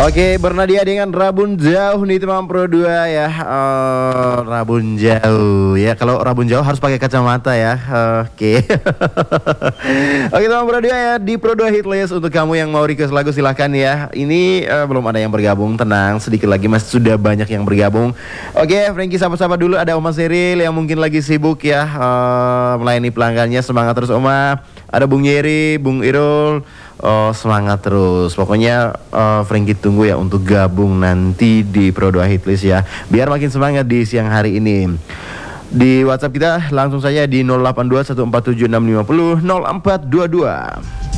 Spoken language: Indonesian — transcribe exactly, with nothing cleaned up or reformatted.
Oke, Bernadia dengan Rabun Jauh nih teman Pro dua ya. Eh, Rabun Jauh ya. Kalau Rabun Jauh harus pakai kacamata ya. Oke. Oke teman Pro dua ya, di Pro dua Hitlist untuk kamu yang mau request lagu silahkan ya. Ini eh, belum ada yang bergabung, tenang, sedikit lagi masih sudah banyak yang bergabung. Oke, Frankie sapa-sapa dulu, ada Oma Seril yang mungkin lagi sibuk ya eh, melayani pelanggannya. Semangat terus Oma. Ada Bung Yeri, Bung Irul. Oh, semangat terus. Pokoknya uh, Frankie tunggu ya untuk gabung nanti di Pro dua Hitlist ya. Biar makin semangat di siang hari ini. Di WhatsApp kita langsung saja di nol delapan dua satu empat tujuh enam lima nol nol empat dua dua.